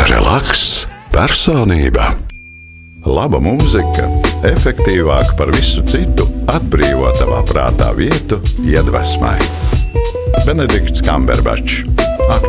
Relaks, personība. Laba mūzika, efektīvāka par visu citu, atbrīvo tavā prātā vietu iedvesmai. Benedikts Kamberbačs.